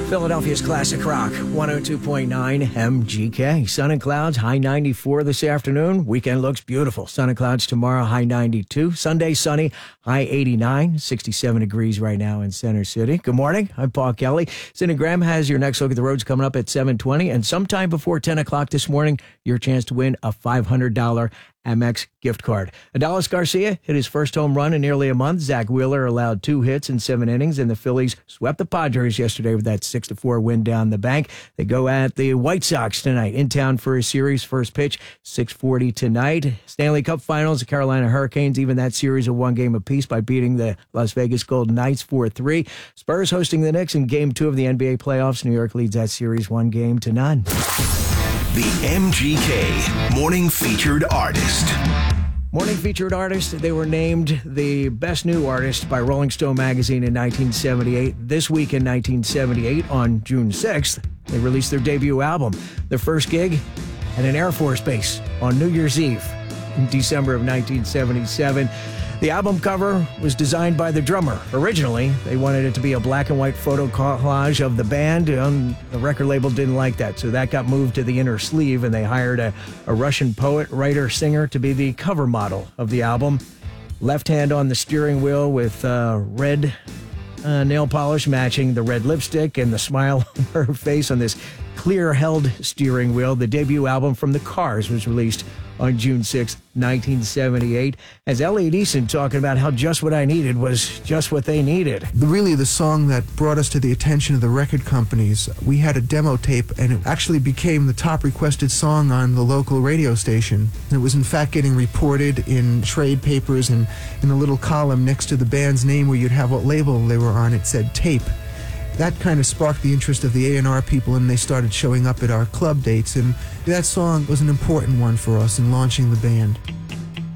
Philadelphia's classic rock, 102.9 MGK. Sun and clouds, high 94 this afternoon. Weekend looks beautiful. Sun and clouds tomorrow, high 92. Sunday, sunny, high 89. 67 degrees right now in Center City. Good morning. I'm Paul Kelly. Cindy Graham has your next look at the roads coming up at 7:20. And sometime before 10 o'clock this morning, your chance to win a $500 Amex gift card. Adolis Garcia hit his first home run in nearly a month. Zach Wheeler allowed 2 hits in 7 innings, and the Phillies swept the Padres yesterday with that 6-4 win down the bank. They go at the White Sox tonight in town for a series. First pitch, 6:40 tonight. Stanley Cup Finals, the Carolina Hurricanes, even that series of 1 game apiece by beating the Las Vegas Golden Knights 4-3. Spurs hosting the Knicks in Game 2 of the NBA playoffs. New York leads that series 1-0. The MGK Morning Featured Artist. Morning Featured Artist, they were named the Best New Artist by Rolling Stone magazine in 1978. This week in 1978, on June 6th, they released their debut album. Their first gig at an Air Force base on New Year's Eve in December of 1977. The album cover was designed by the drummer. Originally, they wanted it to be a black and white photo collage of the band. The record label didn't like that, so that got moved to the inner sleeve, and they hired a Russian poet, writer, singer to be the cover model of the album. Left hand on the steering wheel with red nail polish matching the red lipstick and the smile on her face on this clear-held steering wheel. The debut album from The Cars was released on June 6, 1978. As Elliot Eason talking about how Just What I Needed was just what they needed. Really, the song that brought us to the attention of the record companies, we had a demo tape, and it actually became the top requested song on the local radio station. It was in fact getting reported in trade papers, and in a little column next to the band's name where you'd have what label they were on, it said Tape. That kind of sparked the interest of the A&R people, and they started showing up at our club dates, and that song was an important one for us in launching the band.